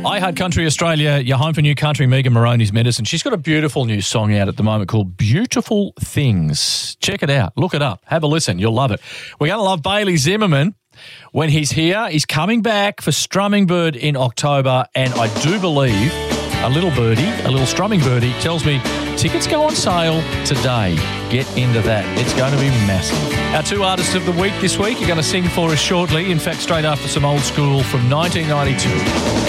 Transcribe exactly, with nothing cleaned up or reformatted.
I Heart Country Australia, your home for new country, Megan Moroney's Medicine. She's got a beautiful new song out at the moment called Beautiful Things. Check it out. Look it up. Have a listen. You'll love it. We're going to love Bailey Zimmerman when he's here. He's coming back for Strumming Bird in October, and I do believe a little birdie, a little strumming birdie, tells me tickets go on sale today. Get into that. It's going to be massive. Our two artists of the week this week are going to sing for us shortly. In fact, straight after some old school from nineteen ninety-two.